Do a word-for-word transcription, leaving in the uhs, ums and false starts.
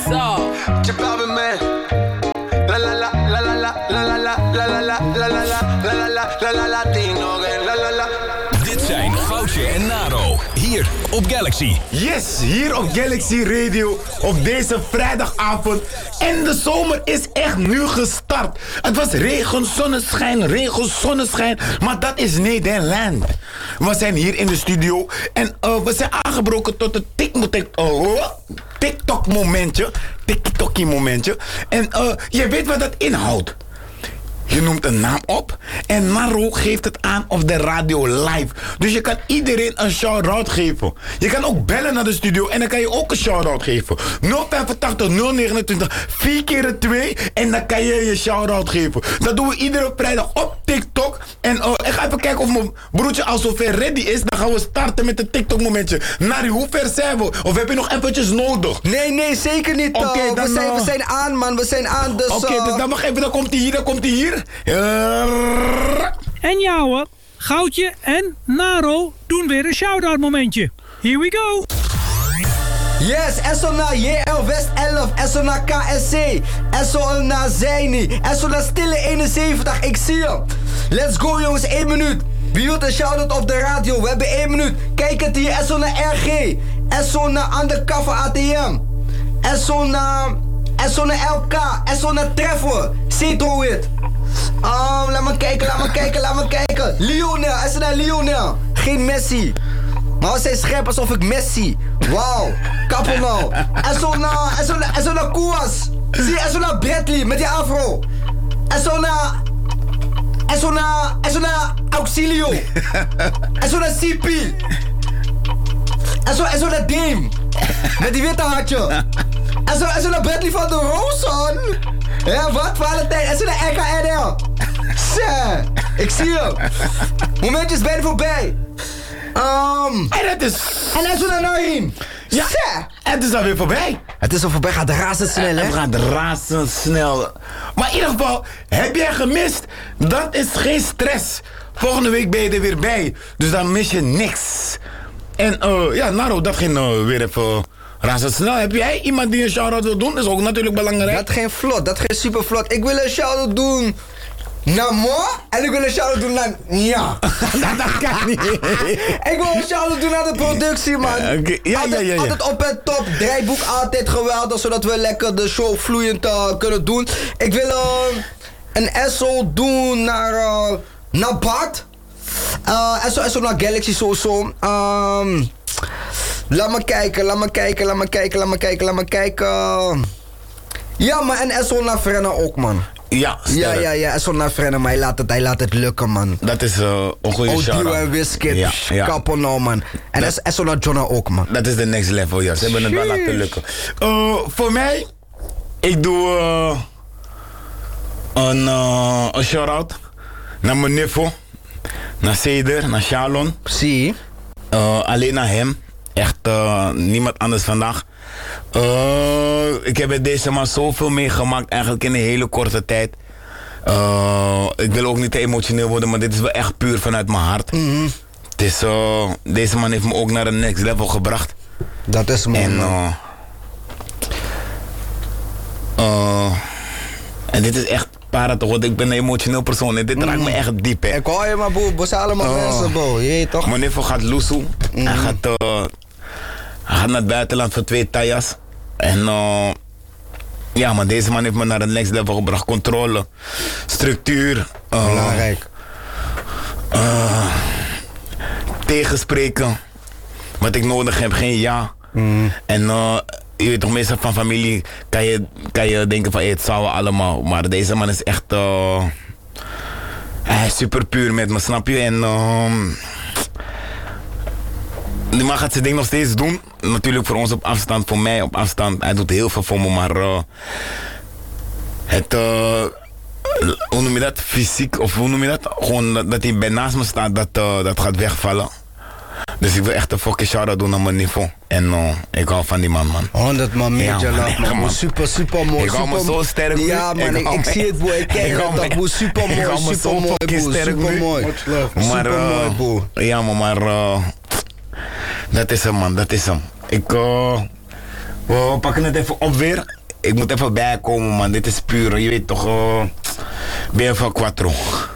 up? Chipabe man. La la la la la la la la la la la la la la la la la la la Latino la la la. Dit zijn Goudje en Naro, hier op Galaxy. Yes, hier op Galaxy Radio op deze vrijdagavond. En de zomer is echt nu gestart. Het was regen, zonneschijn, regen, zonneschijn. Maar dat is Nederland. We zijn hier in de studio en uh, we zijn aangebroken tot het TikTok momentje. TikTokie momentje. En uh, je weet wat dat inhoudt. Je noemt een naam op en Naro geeft het aan op de radio live. Dus je kan iedereen een shout-out geven. Je kan ook bellen naar de studio en dan kan je ook een shout-out geven. nul vijfentachtig nul negenentwintig vier keer twee en dan kan je je shout-out geven. Dat doen we iedere vrijdag op TikTok. En uh, ik ga even kijken of mijn broertje al zover ready is. Dan gaan we starten met het TikTok momentje. Nari, hoe ver zijn we? Of heb je nog eventjes nodig? Nee, nee, zeker niet. Oké, okay, uh, we, uh... we zijn aan, man. We zijn aan, dus... Oké, okay, uh... dus dan mag even, dan komt hij hier, dan komt hij hier. En ja hoor, Goudje en Naro doen weer een shout-out momentje. Here we go. Yes, Esso naar J L West elf, Esso naar K S C, Esso naar Zeini, Esso naar Stille eenenzeventig, ik zie je. Let's go jongens, één minuut. Wie wil een shout-out op de radio? We hebben één minuut. Kijk het hier, Esso naar R G, Esso naar Undercover A T M, Esso naar... Esso naar L K, Esso naar Treffer, Cetroid. Oh, laat me kijken, laat me kijken, laat me kijken. Lionel, Esso naar Lionel. Geen Messi. Maar we zijn scherp alsof ik Messi. Wauw, kappel nou. Esso naar, Esso naar, Esso naar Kouas. Zie je, Esso naar Bradley met die afro. Esso naar... Esso naar... Esso naar Auxilio. Esso naar C P. Esso, Esso naar Dame. Met die witte hartje. En zo, en zo naar Bradley van der Roosson. Ja, wat? Valentijn. En zo naar R K N L. Zé, ik zie je. Momentje is bijna voorbij. Um, en het is... En en zo naar Narim. Ja, Zé. Het is alweer voorbij. Het is al voorbij. Gaat razendsnel, hè? Het gaat razendsnel. Maar in ieder geval, heb jij gemist? Dat is geen stress. Volgende week ben je er weer bij. Dus dan mis je niks. En uh, ja, Naro, dat ging uh, weer even... razendsnel. Heb jij iemand die een shout-out wil doen? Dat is ook natuurlijk belangrijk. Dat ging vlot, dat ging super vlot. Ik wil een shout-out doen naar Mo en ik wil een shout-out doen naar Nia. Dat kan niet. Ik wil een shout-out doen naar de productie, man. Uh, okay. ja, altijd, ja, ja, ja. altijd op het top. Draaiboek altijd geweldig, zodat we lekker de show vloeiend uh, kunnen doen. Ik wil uh, een S O doen naar, uh, naar Bart. Uh, S O, S O naar Galaxy sowieso. Um, Laat me kijken, laat me kijken, laat me kijken, laat me kijken, laat me kijken. Ja, maar en Esso naar Frenna ook, man. Ja, sterk. Ja, ja, ja, Esso naar Frenna, maar hij laat het, hij laat het lukken, man. Dat is uh, een goede shout-out. Odio en Wizkid, ja, ja. Kappen nou, man. En dat, Esso naar Jonna ook, man. Dat is de next level, ja. Ze hebben het wel laten lukken. Uh, voor mij, ik doe uh, een, uh, een shout-out naar mijn niffel, naar Ceder, naar Shalon. Zie. Uh, alleen naar hem. Echt uh, niemand anders vandaag. Uh, ik heb met deze man zoveel meegemaakt, eigenlijk in een hele korte tijd. Uh, ik wil ook niet te emotioneel worden, maar dit is wel echt puur vanuit mijn hart. Mm-hmm. Het is, uh, deze man heeft me ook naar een next level gebracht. Dat is mooi. En, uh, uh, en dit is echt para toch, want ik ben een emotioneel persoon en dit mm. raakt me echt diep, hè. Ik hoor je maar, boe, we zijn allemaal uh, mensen, bro. Je weet toch? Mijn neef gaat loesoe. Mm. Hij gaat... Uh, Hij gaat naar het buitenland voor twee tajas. En uh, ja, maar deze man heeft me naar een next level gebracht. Controle, structuur. Uh, Belangrijk. Uh, tegenspreken. Wat ik nodig heb, geen ja. Mm. En uh, je weet toch, meestal van familie kan je, kan je denken van hey, het zou allemaal. Maar deze man is echt... Uh, hij is super puur met me, snap je? En... Uh, die man gaat zijn ding nog steeds doen. Natuurlijk voor ons op afstand, voor mij op afstand. Hij doet heel veel voor me, maar... Uh, het... Uh, hoe noem je dat? Fysiek, of hoe noem je dat? Gewoon dat, dat hij bij naast me staat, dat, uh, dat gaat wegvallen. Dus ik wil echt een fucking shout-out doen aan mijn niveau. En uh, ik hou van die man, man. honderd man, meer ja, man, man. man. Super, super mooi. Ik hou me zo sterk. Ja, man, ik, ik, ik zie het, boy. Ik kijk het, dat boe. Super mooi, super mooi, boe. Super mooi. Maar, uh, mooi, boe. Ja, man, maar... Uh, dat is hem, man, dat is hem. Ik, uh, we pakken het even op weer. ik moet even bijkomen, man. Dit is puur, je weet toch, uh, ben van Quattro.